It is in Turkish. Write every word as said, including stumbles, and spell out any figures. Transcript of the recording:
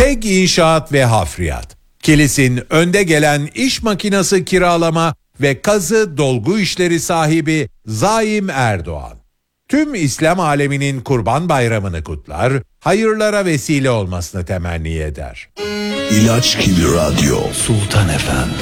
Teg İnşaat ve Hafriyat, Kilis'in önde gelen iş makinası kiralama ve kazı dolgu işleri sahibi Zaim Erdoğan. Tüm İslam aleminin Kurban Bayramı'nı kutlar, hayırlara vesile olmasını temenni eder. İlaç gibi radyo Sultan Efendi.